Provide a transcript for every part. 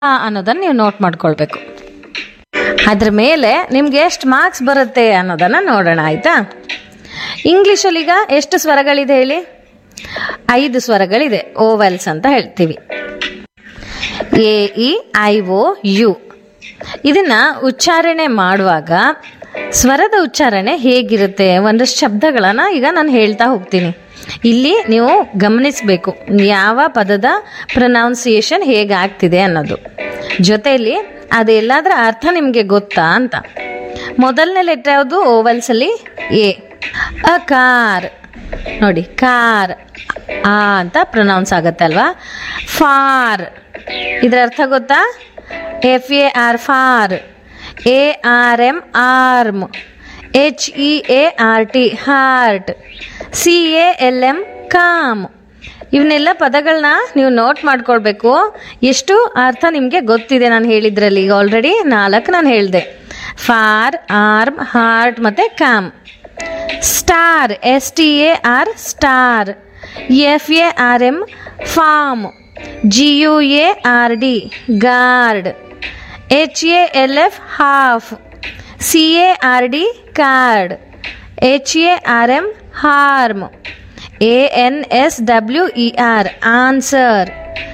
ಅನ್ನೋದನ್ನು ನೀವು ನೋಟ್ ಮಾಡ್ಕೊಳ್ಬೇಕು. ಅದ್ರ ಮೇಲೆ ನಿಮ್ಗೆ ಎಷ್ಟು ಮಾರ್ಕ್ಸ್ ಬರುತ್ತೆ ಅನ್ನೋದನ್ನು ನೋಡೋಣ, ಆಯಿತಾ? ಇಂಗ್ಲೀಷಲ್ಲಿ ಈಗ ಎಷ್ಟು ಸ್ವರಗಳಿದೆ ಹೇಳಿ? 5 ಸ್ವರಗಳಿದೆ, ಓವೆಲ್ಸ್ ಅಂತ ಹೇಳ್ತೀವಿ. A E I O you. ಇದನ್ನ ಉಚ್ಚಾರಣೆ ಮಾಡುವಾಗ ಸ್ವರದ ಉಚ್ಚಾರಣೆ ಹೇಗಿರುತ್ತೆ, ಒಂದಷ್ಟು ಶಬ್ದಗಳನ್ನು ಈಗ ನಾನು ಹೇಳ್ತಾ ಹೋಗ್ತೀನಿ. ಇಲ್ಲಿ ನೀವು ಗಮನಿಸಬೇಕು ಯಾವ ಪದದ ಪ್ರೊನೌನ್ಸಿಯೇಷನ್ ಹೇಗಾಗ್ತಿದೆ ಅನ್ನೋದು. ಜೊತೆಯಲ್ಲಿ ಅದೆಲ್ಲದರ ಅರ್ಥ ನಿಮಗೆ ಗೊತ್ತಾ ಅಂತ. ಮೊದಲನೇ ಲೆಟರ್ ಯಾವುದು ಓವಲ್ಸಲ್ಲಿ? ಎ. ಅ ಕಾರ್ ನೋಡಿ, ಕಾರ್ ಆ ಅಂತ ಪ್ರೊನೌನ್ಸ್ ಆಗುತ್ತೆ ಅಲ್ವಾ. ಫಾರ್, ಇದರ ಅರ್ಥ ಗೊತ್ತಾ? FAR for. ARM arm. HEART heart. CALM com. ಇವನ್ನೆಲ್ಲ ಪದಗಳನ್ನ ನೀವು ನೋಟ್ ಮಾಡ್ಕೊಳ್ಬೇಕು. ಎಷ್ಟು ಅರ್ಥ ನಿಮಗೆ ಗೊತ್ತಿದೆ ನಾನು ಹೇಳಿದ್ರಲ್ಲಿ. ಈಗ ಆಲ್ರೆಡಿ 4 ನಾನು ಹೇಳಿದೆ: ಫಾರ್, ಆರ್ಮ್, ಹಾರ್ಟ್ ಮತ್ತು com. Star, STAR star. FARM form. GUARD guard. HALF half. CARD card. HARM harm. ANSWER answer.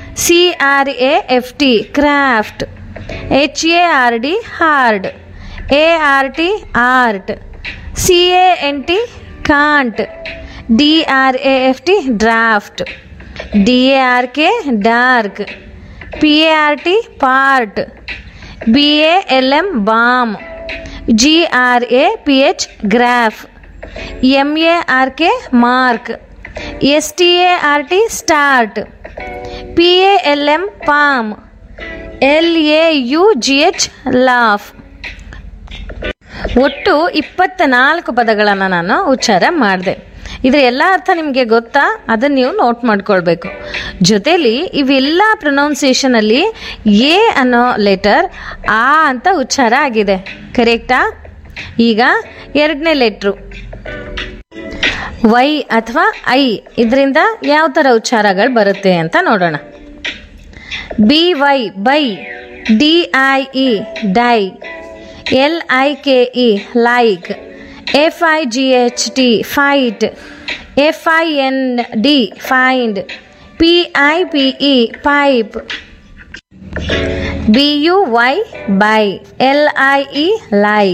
CRAFT craft. HARD hard. ART art. CANT can't. DRAFT draft. DARK dark. PART part. BALM balm. GRAPH graph. MARK mark. START start. PALM palm. LAUGH laugh. ಒಟ್ಟು 24 ಪದಗಳನ್ನು ನಾನು ಉಚ್ಚಾರ ಮಾಡಿದೆ. ಇದರ ಎಲ್ಲ ಅರ್ಥ ನಿಮಗೆ ಗೊತ್ತಾ? ಅದನ್ನು ನೀವು ನೋಟ್ ಮಾಡ್ಕೊಳ್ಬೇಕು. ಜೊತೆಲಿ ಇವೆಲ್ಲ ಪ್ರೊನೌನ್ಸಿಯೇಷನಲ್ಲಿ ಎ ಅನ್ನೋ ಲೆಟರ್ ಆ ಅಂತ ಉಚ್ಚಾರ ಆಗಿದೆ. ಕರೆಕ್ಟಾ? ಈಗ ಎರಡನೇ ಲೆಟ್ರು ವೈ ಅಥವಾ ಐ. ಇದರಿಂದ ಯಾವ ಥರ ಉಚ್ಚಾರಗಳು ಬರುತ್ತೆ ಅಂತ ನೋಡೋಣ. BY by. DIE dye. LIKE like. FIGHT fight. FIND find. PIPE pipe. BUY by. LIE ಲೈ.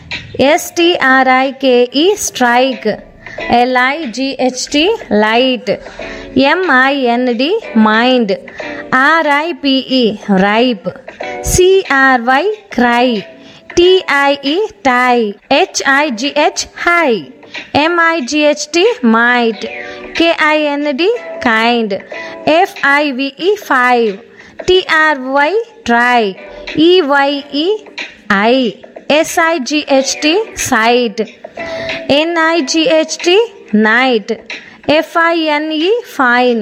STRIKE strike. LIGHT light. MIND mind. RIPE ripe. CRY CRY. TIE tie. HIGH high. MIGHT mite. KIND kind. FIVE five. TRY try. EYE I. SIGHT site. NIGHT night. FINE fine.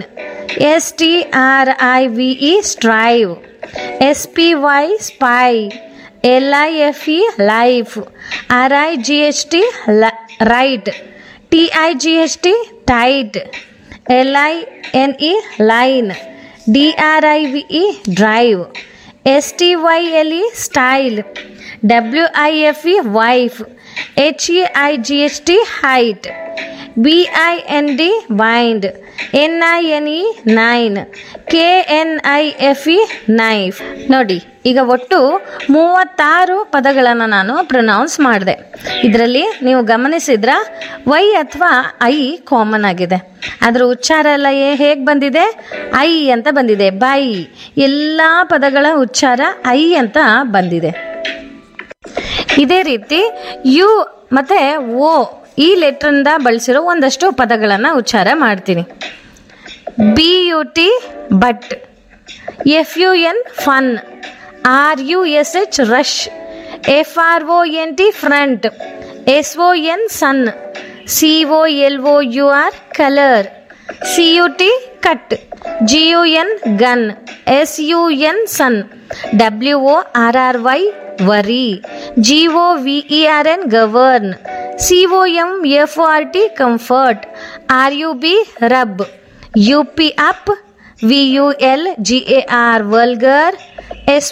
STRIVE strive. SPY spy. LIFE life. RIGHT right. TIGHT tight. LINE line. DRIVE drive. STYLE style. WIFE wife. HEIGHT height. BIND bind. NINE nine. KNIFE knife. ನೋಡಿ, ಈಗ ಒಟ್ಟು 36 ಪದಗಳನ್ನು ನಾನು pronounce ಮಾಡಿದೆ. ಇದರಲ್ಲಿ ನೀವು ಗಮನಿಸಿದ್ರ Y ಅಥವಾ I common ಆಗಿದೆ. ಅದರ ಉಚ್ಚಾರ ಎಲ್ಲ ಹೇಗೆ ಬಂದಿದೆ? ಐ ಅಂತ ಬಂದಿದೆ. ಬೈ. ಎಲ್ಲ ಪದಗಳ ಉಚ್ಚಾರ ಐ ಅಂತ ಬಂದಿದೆ. ಇದೇ ರೀತಿ ಯು ಮತ್ತು ಓ ಈ ಲೆಟ್ರಿಂದ ಬಳಸಿರೋ ಒಂದಷ್ಟು ಪದಗಳನ್ನು ಉಚ್ಚಾರ ಮಾಡ್ತೀನಿ. BUT but. FUN fun. RUSH rush. FRONT front. SON sun. COLOUR colour. CUT cut. GUN gun. SUN sun. WORRY worry. GOVERN govern. COMFORT comfort. RUB rub. UP up. VULGAR, vulgar.